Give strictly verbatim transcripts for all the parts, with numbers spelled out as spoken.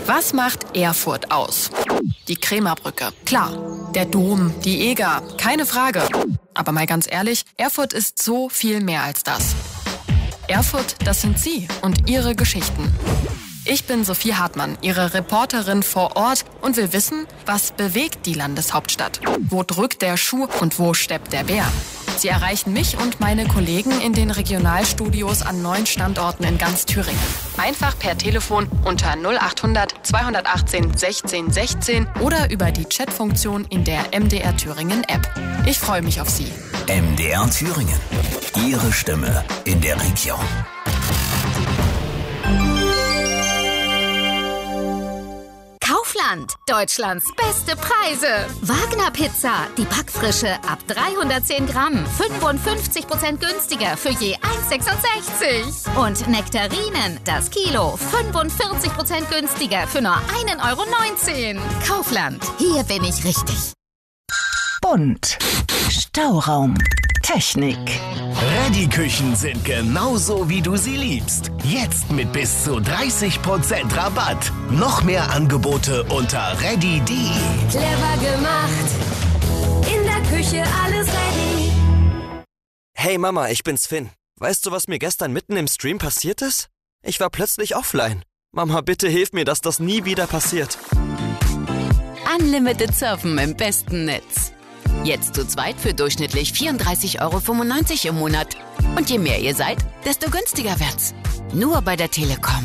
Was macht Erfurt aus? Die Krämerbrücke, klar. Der Dom, die Eger, keine Frage. Aber mal ganz ehrlich, Erfurt ist so viel mehr als das. Erfurt, das sind Sie und Ihre Geschichten. Ich bin Sophie Hartmann, Ihre Reporterin vor Ort und will wissen, was bewegt die Landeshauptstadt? Wo drückt der Schuh und wo steppt der Bär? Sie erreichen mich und meine Kollegen in den Regionalstudios an neun Standorten in ganz Thüringen. Einfach per Telefon unter null acht hundert zweihundertachtzehn sechzehn sechzehn oder über die Chatfunktion in der M D R Thüringen App. Ich freue mich auf Sie. M D R Thüringen. Ihre Stimme in der Region. Kaufland, Deutschlands beste Preise. Wagner Pizza, die Backfrische ab dreihundertzehn Gramm, fünfundfünfzig Prozent günstiger für je eins sechsundsechzig. Und Nektarinen, das Kilo, fünfundvierzig Prozent günstiger für nur ein Euro neunzehn. Kaufland, hier bin ich richtig. Bunt, Stauraum, Technik. Reddy-Küchen sind genauso, wie du sie liebst. Jetzt mit bis zu dreißig Prozent Rabatt. Noch mehr Angebote unter reddy punkt de. Clever gemacht, in der Küche alles ready. Hey Mama, ich bin's Finn. Weißt du, was mir gestern mitten im Stream passiert ist? Ich war plötzlich offline. Mama, bitte hilf mir, dass das nie wieder passiert. Unlimited Surfen im besten Netz. Jetzt zu zweit für durchschnittlich vierunddreißig Euro fünfundneunzig im Monat. Und je mehr ihr seid, desto günstiger wird's. Nur bei der Telekom.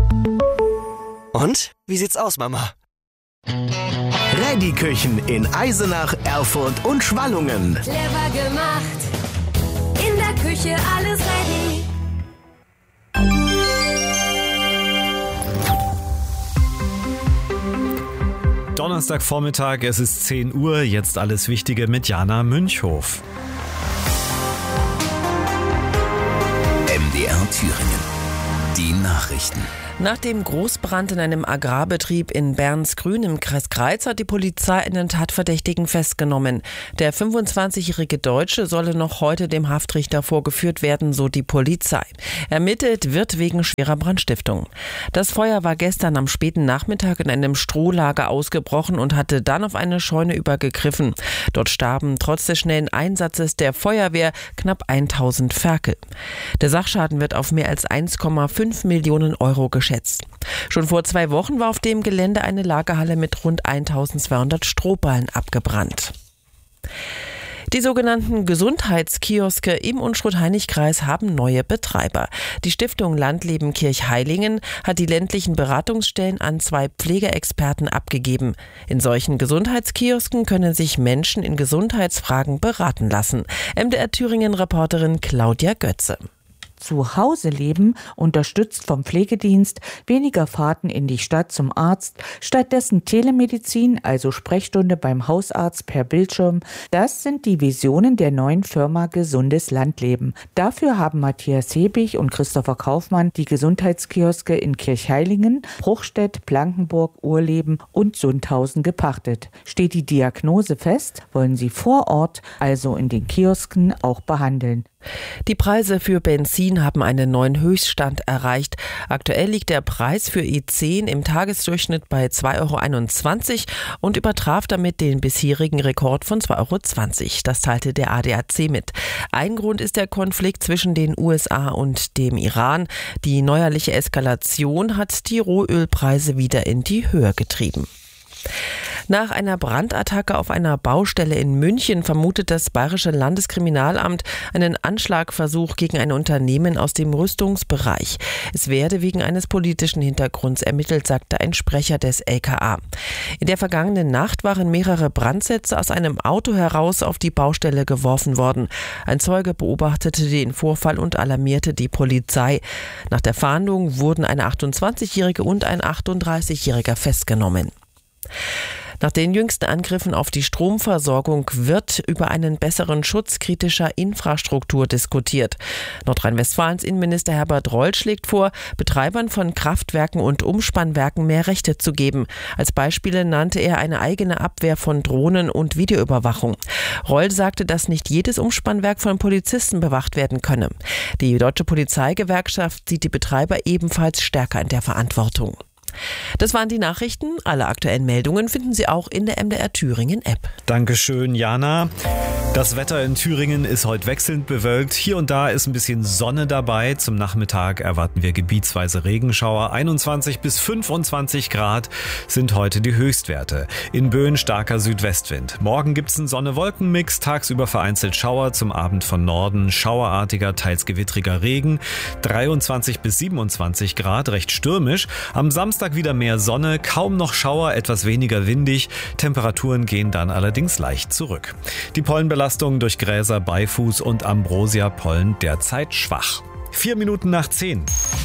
Und? Wie sieht's aus, Mama? Reddy-Küchen in Eisenach, Erfurt und Schwallungen. Clever gemacht, in der Küche alles ready. Donnerstagvormittag, es ist zehn Uhr, jetzt alles Wichtige mit Jana Münchhof. M D R Thüringen. Die Nachrichten. Nach dem Großbrand in einem Agrarbetrieb in Bernsgrün im Kreis Greiz hat die Polizei einen Tatverdächtigen festgenommen. Der fünfundzwanzigjährige Deutsche solle noch heute dem Haftrichter vorgeführt werden, so die Polizei. Ermittelt wird wegen schwerer Brandstiftung. Das Feuer war gestern am späten Nachmittag in einem Strohlager ausgebrochen und hatte dann auf eine Scheune übergegriffen. Dort starben trotz des schnellen Einsatzes der Feuerwehr knapp tausend Ferkel. Der Sachschaden wird auf mehr als eins Komma fünf Millionen Euro geschätzt. Schon vor zwei Wochen war auf dem Gelände eine Lagerhalle mit rund eintausendzweihundert Strohballen abgebrannt. Die sogenannten Gesundheitskioske im Unstrut-Hainich-Kreis haben neue Betreiber. Die Stiftung Landleben Kirchheilingen hat die ländlichen Beratungsstellen an zwei Pflegeexperten abgegeben. In solchen Gesundheitskiosken können sich Menschen in Gesundheitsfragen beraten lassen. M D R Thüringen-Reporterin Claudia Götze. Zu Hause leben, unterstützt vom Pflegedienst, weniger Fahrten in die Stadt zum Arzt, stattdessen Telemedizin, also Sprechstunde beim Hausarzt per Bildschirm. Das sind die Visionen der neuen Firma Gesundes Landleben. Dafür haben Matthias Hebig und Christopher Kaufmann die Gesundheitskioske in Kirchheilingen, Bruchstedt, Blankenburg, Urleben und Sundhausen gepachtet. Steht die Diagnose fest, wollen sie vor Ort, also in den Kiosken, auch behandeln. Die Preise für Benzin haben einen neuen Höchststand erreicht. Aktuell liegt der Preis für E zehn im Tagesdurchschnitt bei zwei Euro einundzwanzig und übertraf damit den bisherigen Rekord von zwei Euro zwanzig. Das teilte der A D A C mit. Ein Grund ist der Konflikt zwischen den U S A und dem Iran. Die neuerliche Eskalation hat die Rohölpreise wieder in die Höhe getrieben. Nach einer Brandattacke auf einer Baustelle in München vermutet das Bayerische Landeskriminalamt einen Anschlagversuch gegen ein Unternehmen aus dem Rüstungsbereich. Es werde wegen eines politischen Hintergrunds ermittelt, sagte ein Sprecher des L K A. In der vergangenen Nacht waren mehrere Brandsätze aus einem Auto heraus auf die Baustelle geworfen worden. Ein Zeuge beobachtete den Vorfall und alarmierte die Polizei. Nach der Fahndung wurden eine achtundzwanzigjährige und ein achtunddreißigjähriger festgenommen. Nach den jüngsten Angriffen auf die Stromversorgung wird über einen besseren Schutz kritischer Infrastruktur diskutiert. Nordrhein-Westfalens Innenminister Herbert Reul schlägt vor, Betreibern von Kraftwerken und Umspannwerken mehr Rechte zu geben. Als Beispiele nannte er eine eigene Abwehr von Drohnen und Videoüberwachung. Reul sagte, dass nicht jedes Umspannwerk von Polizisten bewacht werden könne. Die Deutsche Polizeigewerkschaft sieht die Betreiber ebenfalls stärker in der Verantwortung. Das waren die Nachrichten. Alle aktuellen Meldungen finden Sie auch in der M D R Thüringen App. Dankeschön, Jana. Das Wetter in Thüringen ist heute wechselnd bewölkt. Hier und da ist ein bisschen Sonne dabei. Zum Nachmittag erwarten wir gebietsweise Regenschauer. einundzwanzig bis fünfundzwanzig Grad sind heute die Höchstwerte. In Böen starker Südwestwind. Morgen gibt's einen Sonne-Wolken-Mix. Tagsüber vereinzelt Schauer. Zum Abend von Norden schauerartiger, teils gewittriger Regen. dreiundzwanzig bis siebenundzwanzig Grad, recht stürmisch. Am Samstag wieder mehr Sonne. Kaum noch Schauer, etwas weniger windig. Temperaturen gehen dann allerdings leicht zurück. Die Pollenbelastung durch Gräser, Beifuß und Ambrosia-Pollen derzeit schwach. Vier Minuten nach zehn.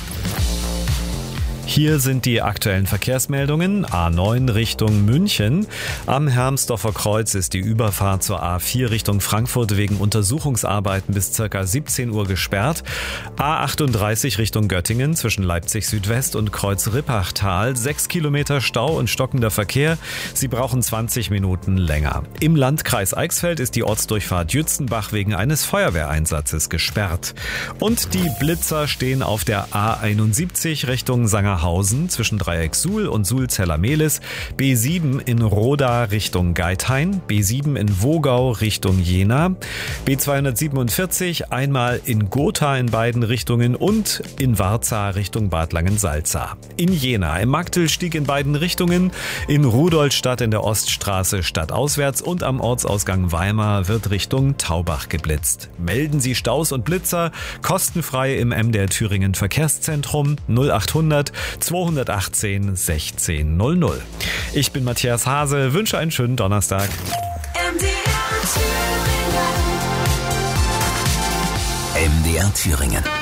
Hier sind die aktuellen Verkehrsmeldungen. A neun Richtung München. Am Hermsdorfer Kreuz ist die Überfahrt zur A vier Richtung Frankfurt wegen Untersuchungsarbeiten bis ca. siebzehn Uhr gesperrt. A achtunddreißig Richtung Göttingen zwischen Leipzig Südwest und Kreuz Rippachtal. Sechs Kilometer Stau und stockender Verkehr. Sie brauchen zwanzig Minuten länger. Im Landkreis Eichsfeld ist die Ortsdurchfahrt Jützenbach wegen eines Feuerwehreinsatzes gesperrt. Und die Blitzer stehen auf der A einundsiebzig Richtung Sangerhausen zwischen Dreieck Suhl und Suhl-Zellermehlis, B sieben in Roda Richtung Geithain, B sieben in Wogau Richtung Jena, B zweihundertsiebenundvierzig einmal in Gotha in beiden Richtungen und in Warza Richtung Bad Langensalza. In Jena im Marktelstieg in beiden Richtungen, in Rudolstadt in der Oststraße stadtauswärts und am Ortsausgang Weimar wird Richtung Taubach geblitzt. Melden Sie Staus und Blitzer kostenfrei im M D R Thüringen Verkehrszentrum null achthundert zweihundertachtzehn sechzehn null null. Ich bin Matthias Hase, wünsche einen schönen Donnerstag. M D R Thüringen.